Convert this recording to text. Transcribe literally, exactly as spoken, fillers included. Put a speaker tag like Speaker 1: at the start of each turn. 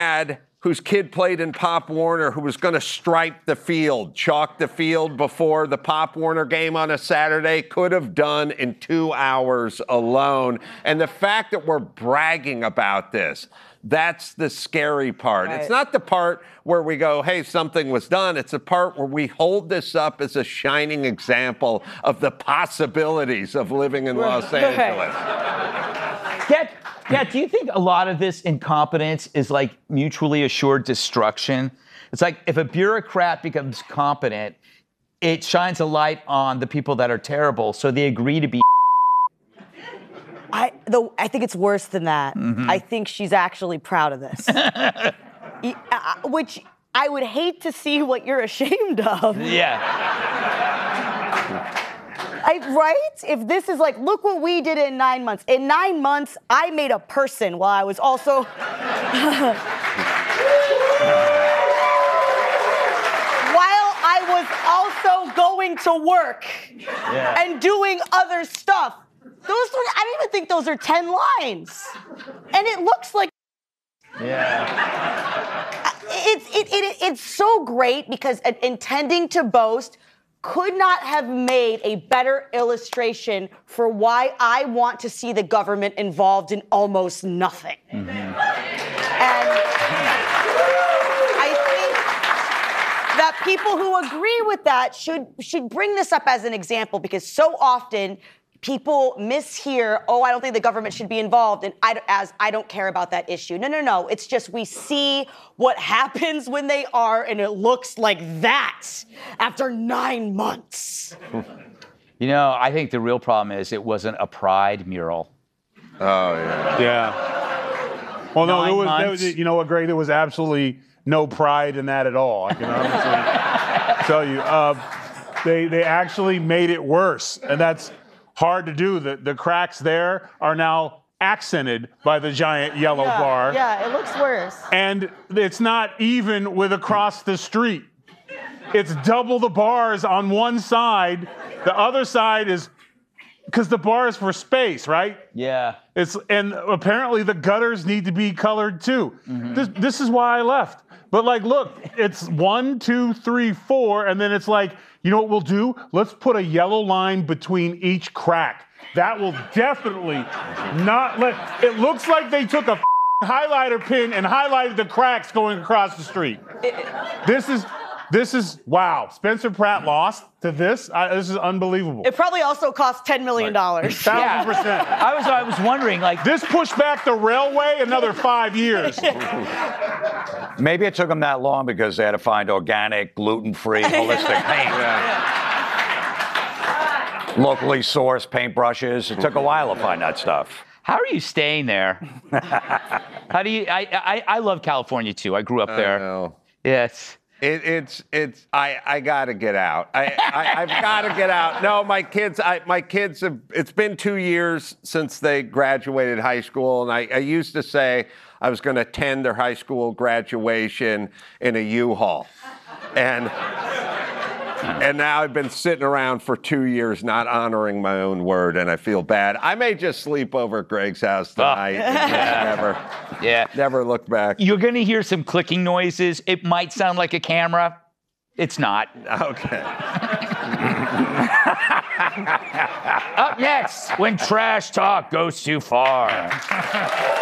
Speaker 1: dad whose kid played in Pop Warner, who was going to stripe the field, chalk the field before the Pop Warner game on a Saturday, could have done in two hours alone. And the fact that we're bragging about this, that's the scary part. Right. It's not the part where we go, hey, something was done. It's the part where we hold this up as a shining example of the possibilities of living in Los Angeles.
Speaker 2: Get Yeah, do you think a lot of this incompetence is like mutually assured destruction? It's like if a bureaucrat becomes competent, it shines a light on the people that are terrible, so they agree to be.
Speaker 3: I though I think it's worse than that. Mm-hmm. I think she's actually proud of this, which I would hate to see what you're ashamed of.
Speaker 2: Yeah.
Speaker 3: I, right? If this is like, look what we did in nine months. In nine months, I made a person while I was also... while I was also going to work yeah. and doing other stuff. Those, I don't even think those are ten lines. And it looks like...
Speaker 2: Yeah.
Speaker 3: It's, it, it, it's so great because intending to boast could not have made a better illustration for why I want to see the government involved in almost nothing. Mm-hmm. And I think that people who agree with that should, should bring this up as an example, because so often people mishear, oh, I don't think the government should be involved, and I, as I don't care about that issue. No, no, no. It's just we see what happens when they are, and it looks like that after nine months.
Speaker 2: You know, I think the real problem is it wasn't a pride mural.
Speaker 1: Oh, yeah.
Speaker 4: Yeah. Well, no, there was, there was, you know what, Greg, there was absolutely no pride in that at all. I can honestly tell you. Uh, they, they actually made it worse, and that's hard to do. The, the cracks there are now accented by the giant yellow
Speaker 3: yeah,
Speaker 4: bar.
Speaker 3: Yeah, it looks worse.
Speaker 4: And it's not even with across the street. It's double the bars on one side. The other side is, because the bar is for space, right?
Speaker 2: Yeah.
Speaker 4: It's and apparently the gutters need to be colored too.
Speaker 2: Mm-hmm.
Speaker 4: This, this is why I left. But like, look, it's one, two, three, four, and then it's like, you know what we'll do? Let's put a yellow line between each crack. That will definitely not let, it looks like they took a highlighter pin and highlighted the cracks going across the street. This is, this is, wow. Spencer Pratt lost to this. I, this is unbelievable.
Speaker 3: It probably also cost ten million dollars.
Speaker 4: Thousand
Speaker 2: Yeah.
Speaker 4: percent.
Speaker 2: I was, I was wondering, like,
Speaker 4: This pushed back the railway another five years.
Speaker 5: Maybe it took them that long because they had to find organic, gluten-free, holistic paint. Yeah. Locally sourced paintbrushes. It took a while to find that stuff.
Speaker 2: how are you staying there? How do you? I, I I love California too. I grew up there.
Speaker 1: I know.
Speaker 2: Yes.
Speaker 1: It, it's it's I, I gotta get out. I, I I've got to get out. No, my kids. I my kids have. It's been two years since they graduated high school, and I, I used to say I was going to attend their high school graduation in a U-Haul, and and now I've been sitting around for two years not honoring my own word, and I feel bad. I may just sleep over at Greg's house tonight.
Speaker 2: Oh.
Speaker 1: and just never,
Speaker 2: Yeah.
Speaker 1: never look back.
Speaker 2: You're going to hear some clicking noises. It might sound like a camera. It's not.
Speaker 1: Okay.
Speaker 2: Up next, when trash talk goes too far.